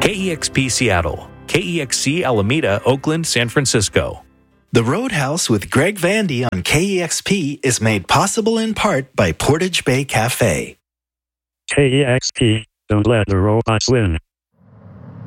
KEXP Seattle, KEXC Alameda, Oakland, San Francisco. The Roadhouse with Greg Vandy on KEXP is made possible in part by Portage Bay Cafe. KEXP, don't let the robots win.